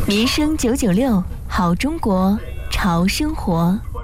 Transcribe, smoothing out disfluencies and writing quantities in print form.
民生996，好中国，潮生活。